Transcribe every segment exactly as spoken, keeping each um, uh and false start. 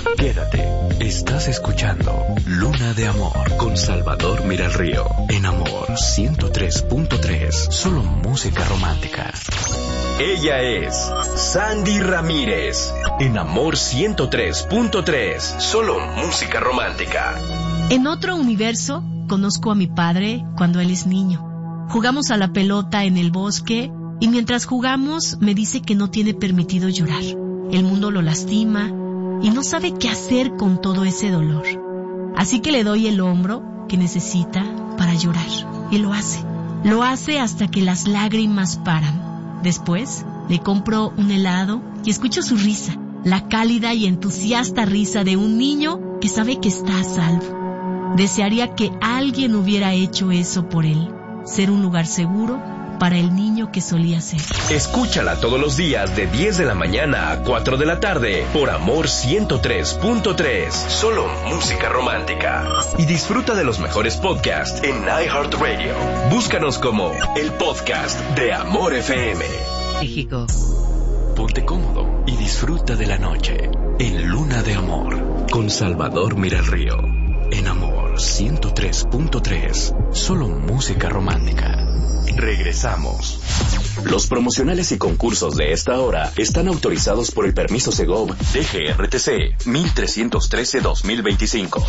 Quédate, estás escuchando Luna de Amor con Salvador Miralrío en Amor ciento tres punto tres, solo música romántica. Ella es Sandy Ramírez en Amor ciento tres punto tres, solo música romántica. En otro universo, conozco a mi padre cuando él es niño. Jugamos a la pelota en el bosque y mientras jugamos me dice que no tiene permitido llorar. El mundo lo lastima y no sabe qué hacer con todo ese dolor. Así que le doy el hombro que necesita para llorar. Y lo hace. Lo hace hasta que las lágrimas paran. Después, le compro un helado y escucho su risa. La cálida y entusiasta risa de un niño que sabe que está a salvo. Desearía que alguien hubiera hecho eso por él. Ser un lugar seguro para el niño que solía ser. Escúchala todos los días de diez de la mañana a cuatro de la tarde por Amor ciento tres punto tres. Solo música romántica. Y disfruta de los mejores podcasts en iHeartRadio. Búscanos como el podcast de Amor F M. México. Ponte cómodo y disfruta de la noche en Luna de Amor con Salvador Miralrío en Amor ciento tres punto tres. Solo música romántica. Regresamos. Los promocionales y concursos de esta hora están autorizados por el permiso Segov D G R T C mil trescientos trece dos mil veinticinco.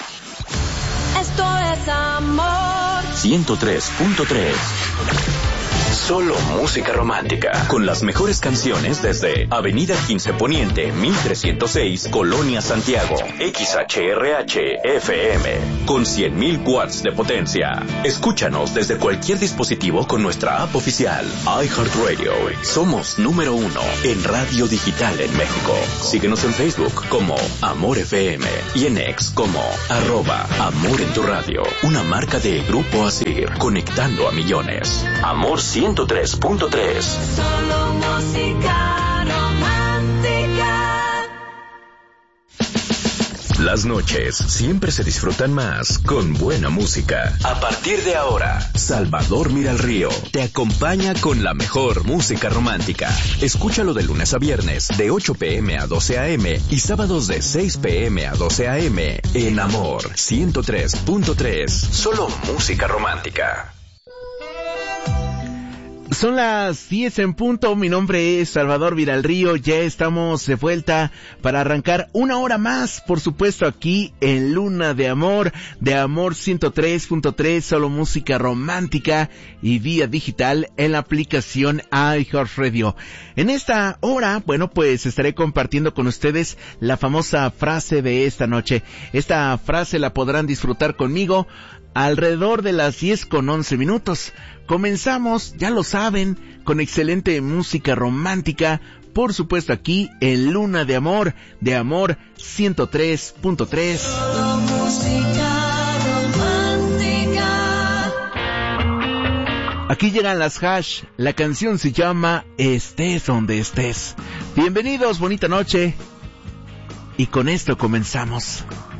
Esto es Amor ciento tres punto tres. Solo música romántica, con las mejores canciones desde Avenida quince Poniente, mil trescientos seis, Colonia Santiago, X H R H F M, con cien mil watts de potencia. Escúchanos desde cualquier dispositivo con nuestra app oficial, iHeartRadio. Somos número uno en radio digital en México. Síguenos en Facebook como Amor F M y en X como arroba Amor en tu Radio, una marca de Grupo Asir, conectando a millones. Amor ciento tres punto tres. Solo música romántica. Las noches siempre se disfrutan más con buena música. A partir de ahora, Salvador Miralrío te acompaña con la mejor música romántica. Escúchalo de lunes a viernes de ocho pm a doce am y sábados de seis pm a doce am en Amor ciento tres punto tres. Solo música romántica. Son las diez en punto, mi nombre es Salvador Miralrío, ya estamos de vuelta para arrancar una hora más, por supuesto aquí en Luna de Amor, de Amor ciento tres punto tres, solo música romántica y vía digital en la aplicación iHeartRadio. En esta hora, bueno, pues estaré compartiendo con ustedes la famosa frase de esta noche. Esta frase la podrán disfrutar conmigo alrededor de las diez con once minutos. Comenzamos, ya lo saben, con excelente música romántica, por supuesto aquí en Luna de Amor, de Amor ciento tres punto tres. Solo música romántica. Aquí llegan las Hash, la canción se llama Estés donde estés. Bienvenidos, bonita noche. Y con esto comenzamos.